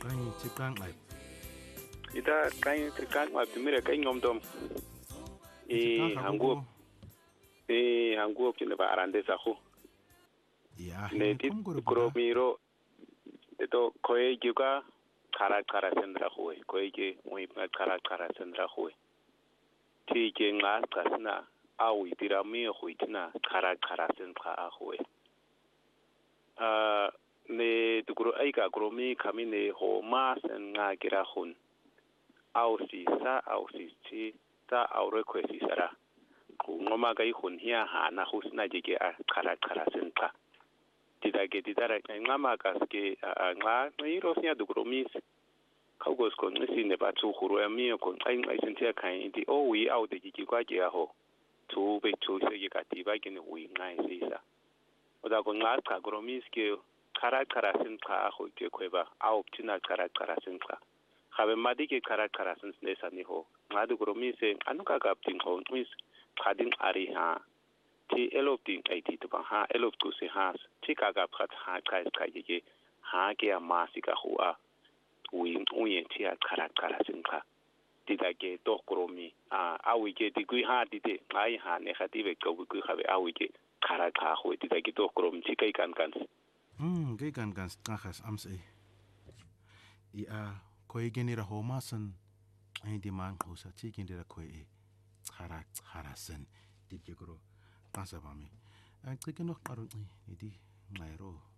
Kang like ita kang mapimira kay ngomdom hangup kina ba arande sahu ne tit kromiro to koy juga kara sendra hoy koy ge moi pa kara sendra hoy ti ge nga kasna awi tirami hoitina kara sendra hoy ne tukuro aika kromi kamine ho mas nga gira hun ausi chi ta aure kwesi sara ku ngoma ga ihun hiya hana husna jige a kara senta tidara ngama kaske nga ngiro sia dukromis kaugos kon nisi ne ba tu khuru ami kon ai sentia kan idi o wi au de jigi kwa je ho tu be tu se ge katiba ke ne wi ngai sisa oda kon nga ka gromis ke kara senta ho ke kweba au tina kara senta habe madi ke kara senta ne sani ho ngadu gromise anuka ka tin ho mis khadin ari ha ti elop tin kai ti to ha elop tu se has ti ka ga phat ha kai ge ha ke amasika huwa win uye ti kara senta ti da ge to kromi awi ge ti gui ha ti de ai ha ne khati be ko gui habe awi ge kara ho ti da ge to krom ti kai kan ge kan khas amse koi genera homasan ai di man hosa ti genera koi kara sen ti ge gro pasa ba mi kliken noch arun idi ngairo